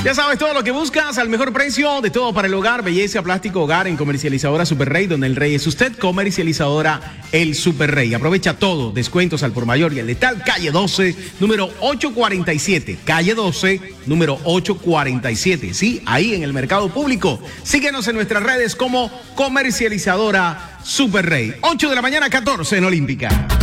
Ya sabes todo lo que buscas al mejor precio, de todo para el hogar, belleza, plástico, hogar en Comercializadora Super Rey, donde el rey es usted. Comercializadora El Super Rey. Aprovecha todo, descuentos al por mayor y al letal. Calle 12, número 847. Calle 12, número 847. Sí, ahí en el mercado público. Síguenos en nuestras redes como Comercializadora Super Rey. 8 de la mañana, 14 en Olímpica.